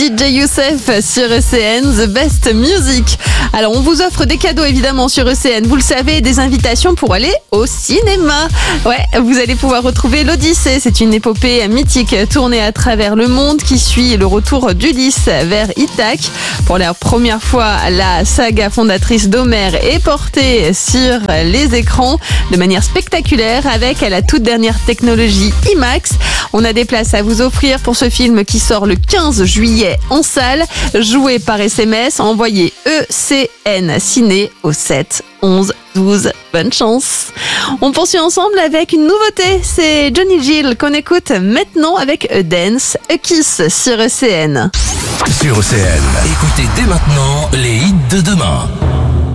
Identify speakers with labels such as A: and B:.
A: DJ Youssef sur ECN, The Best Music. Alors, on vous offre des cadeaux évidemment sur ECN, vous le savez, des invitations pour aller au cinéma. Ouais, vous allez pouvoir retrouver l'Odyssée. C'est une épopée mythique tournée à travers le monde qui suit le retour d'Ulysse vers Ithaque. Pour la première fois, la saga fondatrice d'Homère est portée sur les écrans de manière spectaculaire avec la toute dernière technologie IMAX. On a des places à vous offrir pour ce film qui sort le 15 juillet en salle. Jouez par SMS, envoyez ECN Ciné au 7 11 12. Bonne chance. On poursuit ensemble avec une nouveauté. C'est Johnny Gill qu'on écoute maintenant avec A Dance, A Kiss sur ECN.
B: Sur ECN, écoutez dès maintenant les hits de demain.